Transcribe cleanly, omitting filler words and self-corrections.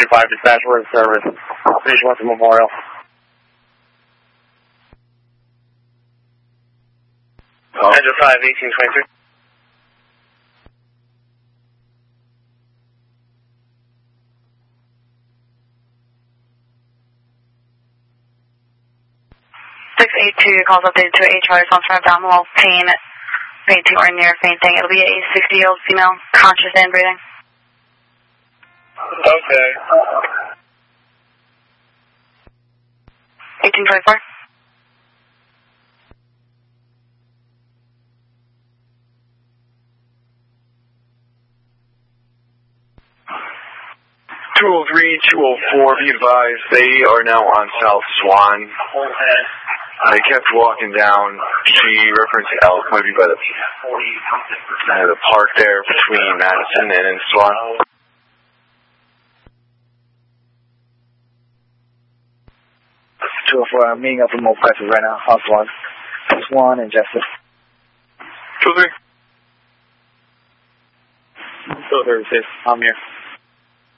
235 dispatch, we're in service. Station 1 to Memorial. Engine 5, 1823. Calls updated to HR response for abdominal pain, fainting or near fainting. It'll be a 60-year-old female, conscious and breathing. Okay. 1824. Be advised, they are now on South Swan. They kept walking down. She referenced Elk, maybe by the park there between Madison and Swan. 204, I'm meeting up with more prices right now. House 1. Swan and Justice. 203. So services, I'm here.